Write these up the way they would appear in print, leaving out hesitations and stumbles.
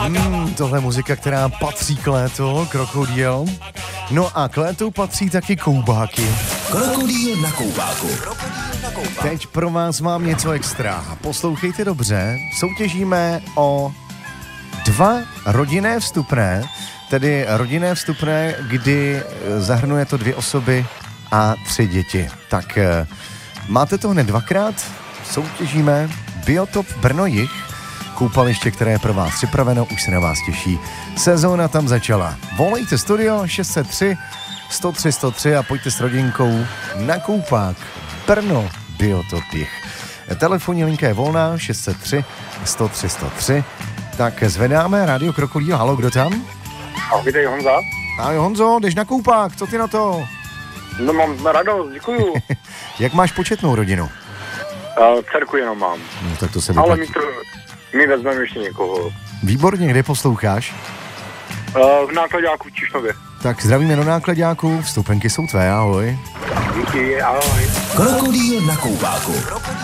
Tohle je muzika, která patří k létu, Krokodýl. No a k létu patří taky koubáky. Krokodýl na koubáku. Teď pro vás mám něco extra. Poslouchejte dobře, soutěžíme o 2 rodinné vstupné, tedy rodinné vstupné, kdy zahrnuje to 2 osoby a 3 děti. Tak máte to hned 2krát, soutěžíme Biotop Brno Jih, koupaliště, které je pro vás připraveno, už se na vás těší. Sezóna tam začala. Volejte studio 603 103 103 a pojďte s rodinkou na koupák Brno Biotop Jih. Telefonní linka je volná 603 103 103. Tak zvedáme rádio Krokodýl. Halo, kdo tam? Ahoj, Honza. Ahoj Honzo, jdeš na koupák, co ty na to? No mám radost, děkuju. Jak máš početnou rodinu? Dcerku jenom mám. No tak to se vyplatí. Ale my vezmeme ještě někoho. Výborně, kde posloucháš? V nákladáku v Čišnově. Tak zdravíme do nákladáku, vstupenky jsou tvé, ahoj. Díky, ahoj. Krokodýl na koubáku.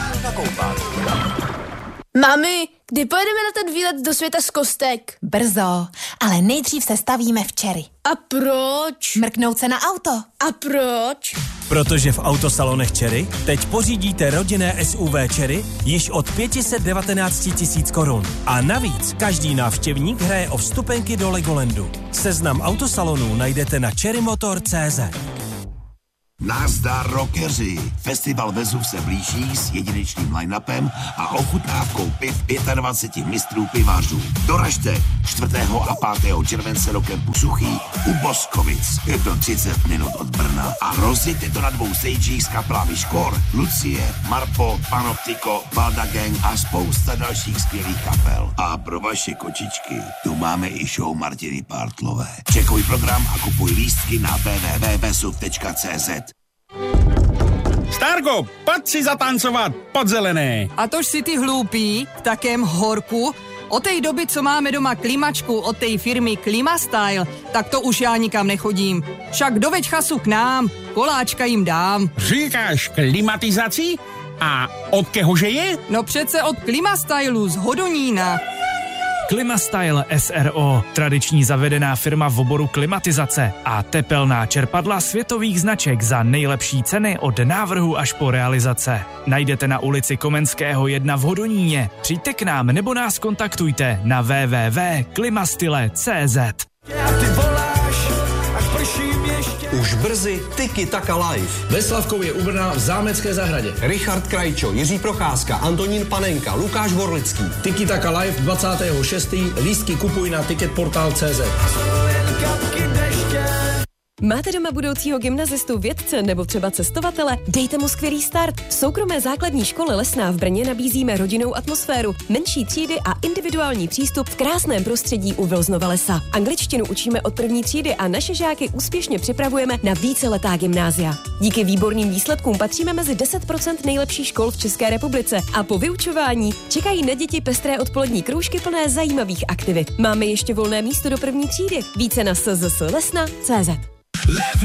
Mami, kdy pojedeme na ten výlet do světa z kostek? Brzo, ale nejdřív se stavíme v Cherry. A proč? Mrknout se na auto. A proč? Protože v autosalonech Cherry teď pořídíte rodinné SUV Cherry již od 519 000 korun. A navíc každý návštěvník hraje o vstupenky do Legolandu. Seznam autosalonů najdete na cherrymotor.cz. Nazdar rockeři! Festival Vezuv se blíží s jedinečným line-upem a ochutnávkou piv 25 mistrů pivařů. Doražte 4. a 5. července do kempu Suchý u Boskovic. Je to 30 minut od Brna a rozjeďte to na 2 stagech s kapelami Škor, Lucie, Marpo, Panoptiko, Valda Gang a spousta dalších skvělých kapel. A pro vaše kočičky tu máme i show Martiny Partlové. Čekuj program a kupuj lístky na www.vesuv.cz. Starko, pojď si zatancovat pod zelené. A tož si ty hloupý v takém horku. Od té doby, co máme doma klimačku od té firmy Klimastyle, tak to už já nikam nechodím. Však doveď chasu k nám, koláčka jim dám. Říkáš klimatizaci? A od kehože je? No přece od Klimastylu z Hodonína. Klimastyle SRO, tradiční zavedená firma v oboru klimatizace a tepelná čerpadla světových značek za nejlepší ceny od návrhu až po realizace. Najdete na ulici Komenského 1 v Hodoníně. Přijďte k nám nebo nás kontaktujte na www.klimastyle.cz. Už brzy Tiki Taka Live. Ve Slavkově u Brna v Zámecké zahradě. Richard Krajčo, Jiří Procházka, Antonín Panenka, Lukáš Vorlický. Tiki Taka Live 26. Lístky kupuj na ticketportal.cz. Máte doma budoucího gymnazistu, vědce nebo třeba cestovatele? Dejte mu skvělý start. V soukromé základní škole Lesná v Brně nabízíme rodinnou atmosféru, menší třídy a individuální přístup v krásném prostředí u Vilznova lesa. Angličtinu učíme od 1. třídy a naše žáky úspěšně připravujeme na víceletá gymnázia. Díky výborným výsledkům patříme mezi 10% nejlepších škol v České republice a po vyučování čekají na děti pestré odpolední kroužky plné zajímavých aktivit. Máme ještě volné místo do 1. třídy. Více na szslesna.cz.